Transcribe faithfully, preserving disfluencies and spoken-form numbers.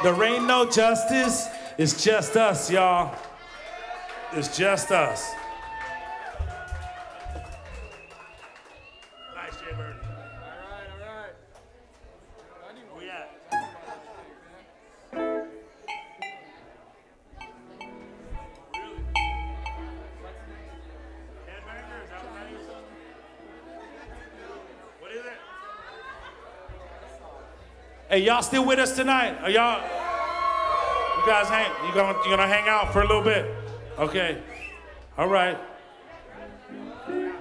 There ain't no justice. It's just us, y'all. It's just us. Nice, Jay Bird. All right, all right. Where we at? Really? Headbanger? Is that what that is? What is it? Hey, y'all still with us tonight? Are y'all? You guys hang? You gonna you gonna hang out for a little bit? Okay. All right.